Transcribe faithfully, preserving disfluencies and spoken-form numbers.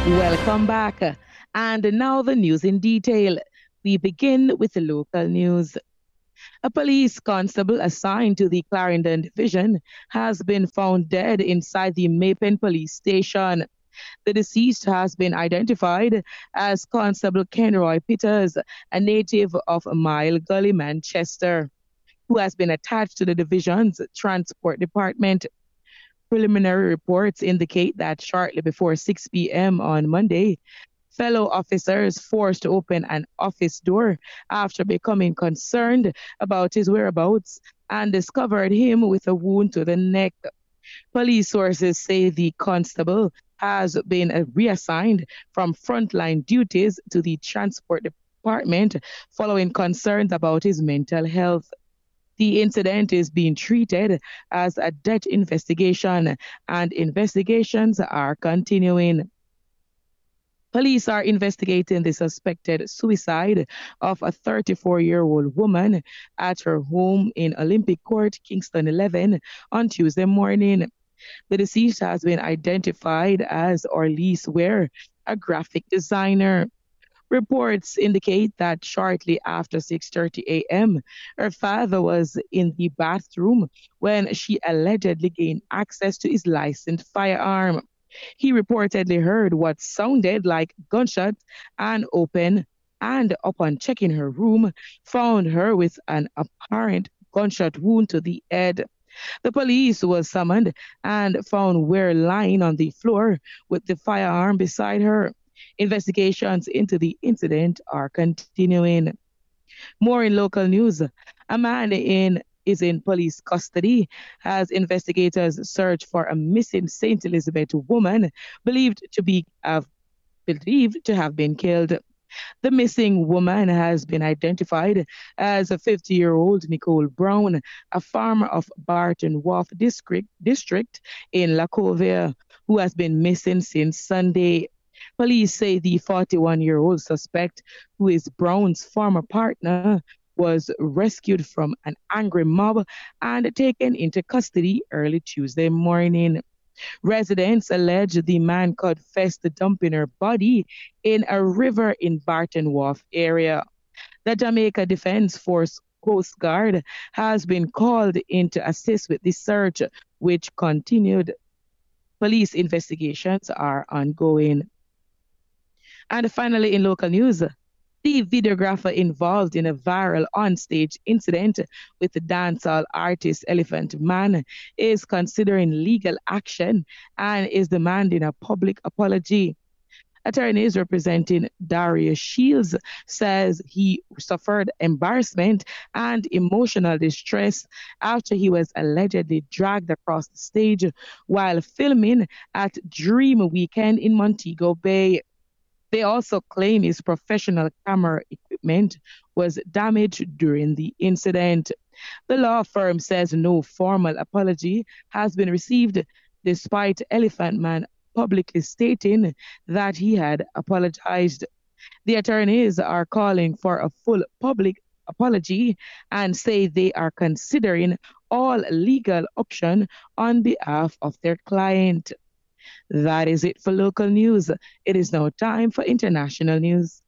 Welcome back. And now the news in detail. We begin with the local news. A police constable assigned to the Clarendon Division has been found dead inside the Mapen police station. The deceased has been identified as Constable Kenroy Peters, a native of Mile Gully, Manchester, who has been attached to the division's transport department. Preliminary reports indicate that shortly before six p m on Monday, fellow officers forced open an office door after becoming concerned about his whereabouts and discovered him with a wound to the neck. Police sources say the constable has been uh, reassigned from frontline duties to the transport department following concerns about his mental health. The incident is being treated as a death investigation, and investigations are continuing. Police are investigating the suspected suicide of a thirty-four year old woman at her home in Olympic Court, Kingston eleven, on Tuesday morning. The deceased has been identified as Orlise Ware, a graphic designer. Reports indicate that shortly after six thirty a m, her father was in the bathroom when she allegedly gained access to his licensed firearm. He reportedly heard what sounded like gunshots and opened, and upon checking her room, found her with an apparent gunshot wound to the head. The police was summoned and found Ware lying on the floor with the firearm beside her. Investigations into the incident are continuing. More in local news. A man in is in police custody as investigators search for a missing Saint Elizabeth woman believed to be have believed to have been killed. The missing woman has been identified as a fifty-year-old Nicole Brown, a farmer of Barton Wharf district, district in Lacovia, who has been missing since Sunday. Police say the forty-one-year-old suspect, who is Brown's former partner, was rescued from an angry mob and taken into custody early Tuesday morning. Residents allege the man confessed to dumping her body in a river in Barton Wharf area. The Jamaica Defense Force Coast Guard has been called in to assist with the search, which continued. Police investigations are ongoing. And finally, in local news, the videographer involved in a viral onstage incident with the dancehall artist Elephant Man is considering legal action and is demanding a public apology. Attorneys representing Darius Shields says he suffered embarrassment and emotional distress after he was allegedly dragged across the stage while filming at Dream Weekend in Montego Bay. They also claim his professional camera equipment was damaged during the incident. The law firm says no formal apology has been received, despite Elephant Man publicly stating that he had apologized. The attorneys are calling for a full public apology and say they are considering all legal options on behalf of their client. That is it for local news. It is now time for international news.